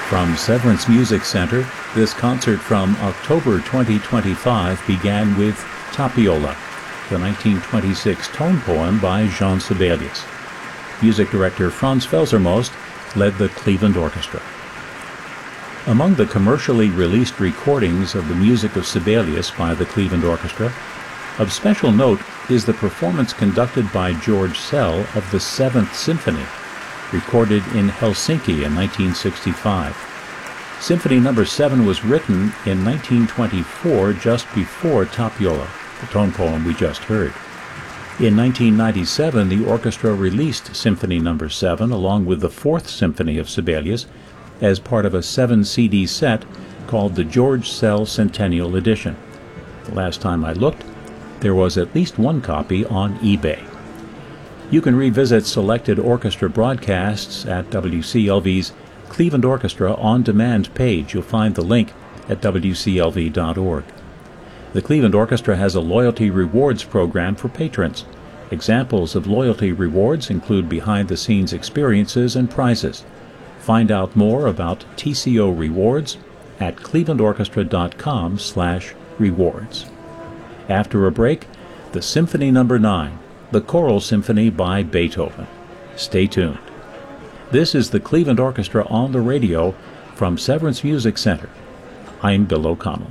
From Severance Music Center, this concert from October 2025 began with Tapiola, the 1926 tone poem by Jean Sibelius. Music director Franz Felsermost led the Cleveland Orchestra. Among the commercially released recordings of the music of Sibelius by the Cleveland Orchestra, of special note is the performance conducted by George Szell of the Seventh Symphony, recorded in Helsinki in 1965. Symphony No. 7 was written in 1924, just before Tapiola, the tone poem we just heard. In 1997, the orchestra released Symphony No. 7 along with the Fourth Symphony of Sibelius as part of a 7-CD set called the George Szell Centennial Edition. The last time I looked, there was at least one copy on eBay. You can revisit selected orchestra broadcasts at WCLV's Cleveland Orchestra On Demand page. You'll find the link at WCLV.org. The Cleveland Orchestra has a loyalty rewards program for patrons. Examples of loyalty rewards include behind-the-scenes experiences and prizes. Find out more about TCO rewards at clevelandorchestra.com/rewards. After a break, the Symphony No. 9, the Choral Symphony by Beethoven. Stay tuned. This is the Cleveland Orchestra on the radio from Severance Music Center. I'm Bill O'Connell.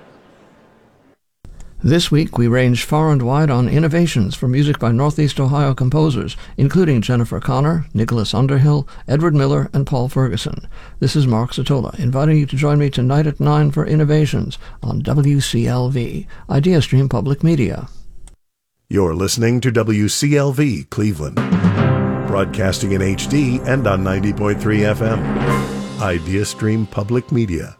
This week we range far and wide on innovations for music by Northeast Ohio composers, including Jennifer Connor, Nicholas Underhill, Edward Miller, and Paul Ferguson. This is Mark Sotola, inviting you to join me tonight at 9 for Innovations on WCLV, IdeaStream Public Media. You're listening to WCLV Cleveland, broadcasting in HD and on 90.3 FM. IdeaStream Public Media.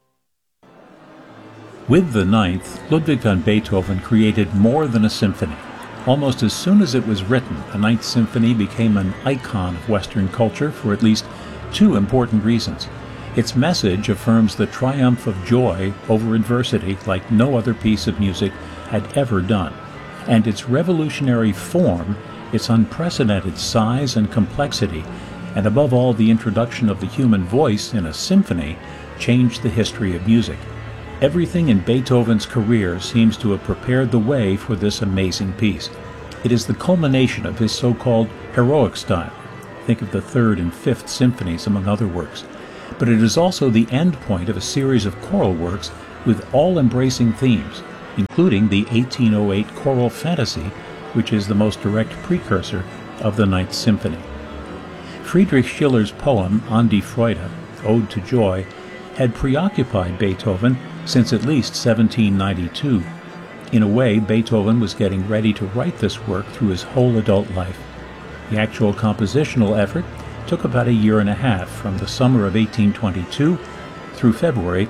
With the Ninth, Ludwig van Beethoven created more than a symphony. Almost as soon as it was written, the Ninth Symphony became an icon of Western culture for at least two important reasons. Its message affirms the triumph of joy over adversity like no other piece of music had ever done. And its revolutionary form, its unprecedented size and complexity, and above all the introduction of the human voice in a symphony, changed the history of music. Everything in Beethoven's career seems to have prepared the way for this amazing piece. It is the culmination of his so-called heroic style. Think of the Third and Fifth Symphonies, among other works. But it is also the end point of a series of choral works with all-embracing themes, including the 1808 Choral Fantasy, which is the most direct precursor of the Ninth Symphony. Friedrich Schiller's poem An die Freude, Ode to Joy, had preoccupied Beethoven since at least 1792. In a way, Beethoven was getting ready to write this work through his whole adult life. The actual compositional effort took about a year and a half, from the summer of 1822 through February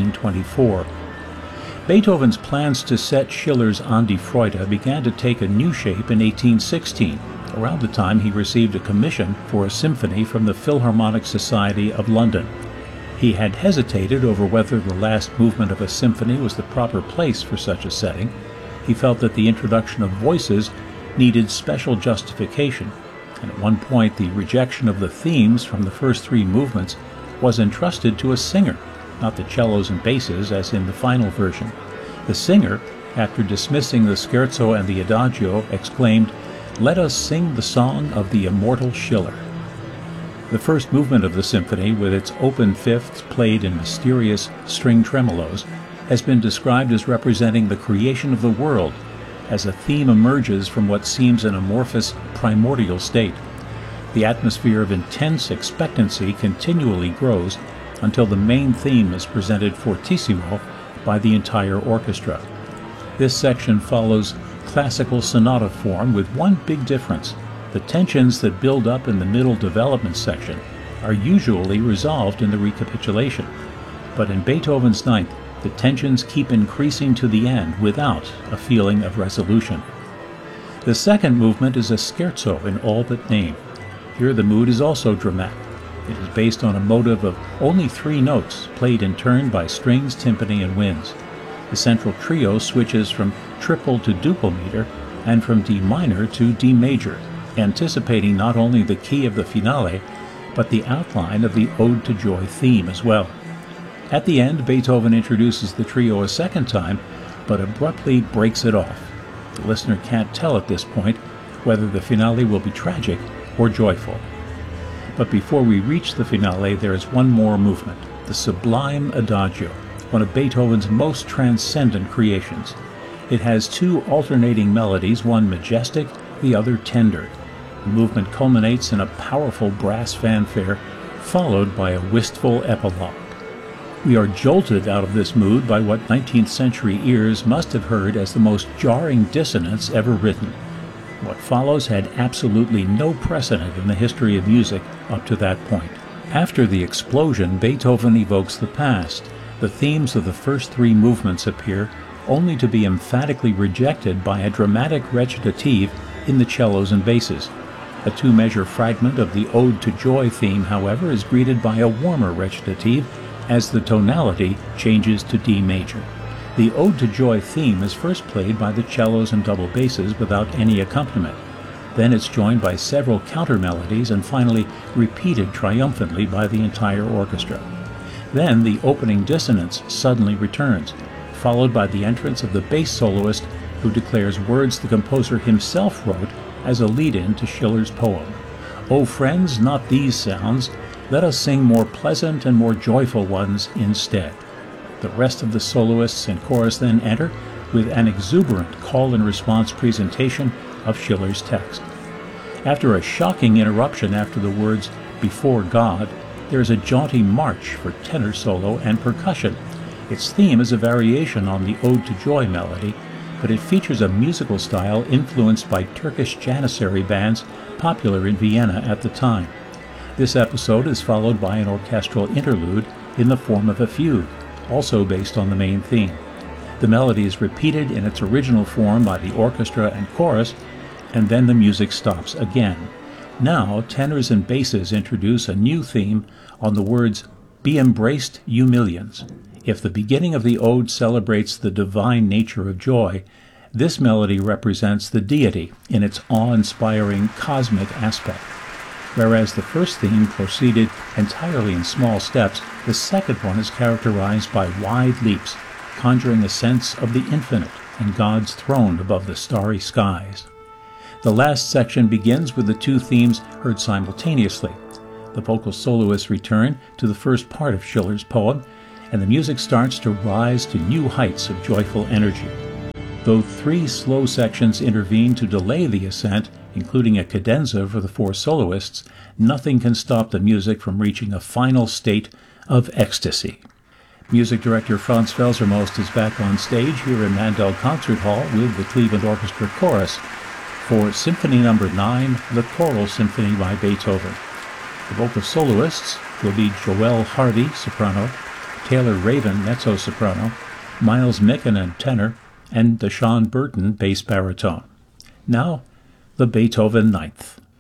1824. Beethoven's plans to set Schiller's An die Freude began to take a new shape in 1816, around the time he received a commission for a symphony from the Philharmonic Society of London. He had hesitated over whether the last movement of a symphony was the proper place for such a setting. He felt that the introduction of voices needed special justification, and at one point the rejection of the themes from the first three movements was entrusted to a singer, not the cellos and basses as in the final version. The singer, after dismissing the scherzo and the adagio, exclaimed, "Let us sing the song of the immortal Schiller." The first movement of the symphony, with its open fifths played in mysterious string tremolos, has been described as representing the creation of the world, as a theme emerges from what seems an amorphous primordial state. The atmosphere of intense expectancy continually grows until the main theme is presented fortissimo by the entire orchestra. This section follows classical sonata form with one big difference. The tensions that build up in the middle development section are usually resolved in the recapitulation, but in Beethoven's Ninth, the tensions keep increasing to the end without a feeling of resolution. The second movement is a scherzo in all but name. Here the mood is also dramatic. It is based on a motive of only three notes, played in turn by strings, timpani, and winds. The central trio switches from triple to duple meter and from D minor to D major, anticipating not only the key of the finale, but the outline of the Ode to Joy theme as well. At the end, Beethoven introduces the trio a second time, but abruptly breaks it off. The listener can't tell at this point whether the finale will be tragic or joyful. But before we reach the finale, there is one more movement, the Sublime Adagio, one of Beethoven's most transcendent creations. It has two alternating melodies, one majestic, the other tender. The movement culminates in a powerful brass fanfare, followed by a wistful epilogue. We are jolted out of this mood by what 19th century ears must have heard as the most jarring dissonance ever written. What follows had absolutely no precedent in the history of music up to that point. After the explosion, Beethoven evokes the past. The themes of the first three movements appear, only to be emphatically rejected by a dramatic recitative in the cellos and basses. A two-measure fragment of the Ode to Joy theme, however, is greeted by a warmer recitative as the tonality changes to D major. The Ode to Joy theme is first played by the cellos and double basses without any accompaniment. Then it's joined by several counter melodies and finally repeated triumphantly by the entire orchestra. Then the opening dissonance suddenly returns, followed by the entrance of the bass soloist, who declares words the composer himself wrote as a lead-in to Schiller's poem. "O friends, not these sounds, let us sing more pleasant and more joyful ones instead." The rest of the soloists and chorus then enter with an exuberant call-and-response presentation of Schiller's text. After a shocking interruption after the words "Before God," there is a jaunty march for tenor solo and percussion. Its theme is a variation on the Ode to Joy melody, but it features a musical style influenced by Turkish Janissary bands popular in Vienna at the time. This episode is followed by an orchestral interlude in the form of a fugue, also based on the main theme. The melody is repeated in its original form by the orchestra and chorus, and then the music stops again. Now, tenors and basses introduce a new theme on the words, "Be embraced, you millions." If the beginning of the ode celebrates the divine nature of joy, this melody represents the deity in its awe-inspiring cosmic aspect. Whereas the first theme proceeded entirely in small steps, the second one is characterized by wide leaps, conjuring a sense of the infinite and God's throne above the starry skies. The last section begins with the two themes heard simultaneously. The vocal soloists return to the first part of Schiller's poem, and the music starts to rise to new heights of joyful energy. Though three slow sections intervene to delay the ascent, including a cadenza for the four soloists, nothing can stop the music from reaching a final state of ecstasy. Music director Franz Felsermost is back on stage here in Mandel Concert Hall with the Cleveland Orchestra Chorus for Symphony No. 9, the Choral Symphony by Beethoven. The vocal soloists will be Joelle Hardy, soprano, Taylor Raven, mezzo-soprano, Miles Mikkonen, tenor, and Deshaun Burton, bass baritone. Now, the Beethoven Ninth.